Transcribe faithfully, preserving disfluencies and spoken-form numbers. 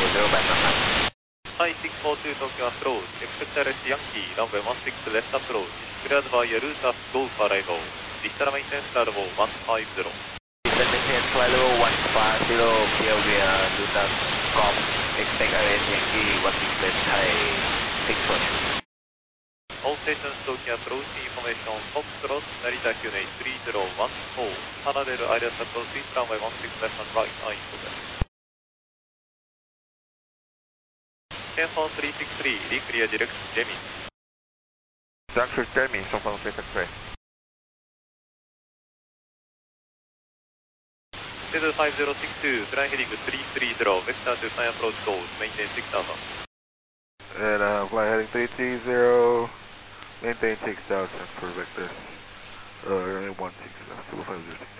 zero back on Hi six four two Tokyo approach, expect direct Yankee, runway one six left approach, cleared by Yaruta go for arrival, digital maintenance level one five zero. Digital maintenance level one five zero, here we are, Yaruta Golf, expect direct Yankee, one six left, hi six four two. All stations Tokyo approach information, Foxtrot, Narita Q A three zero one four, parallel area approach, runway one six left and right, I progress. Airphone three six three, re-clear direct Jemmy. Junction Jemmy, San Francisco Express. Schedule five zero six two, flying heading three three zero, vector to sign approach goals, maintain six thousand. And uh, fly heading three three zero, maintain six thousand for vectors. Uh, one six, uh, five zero six.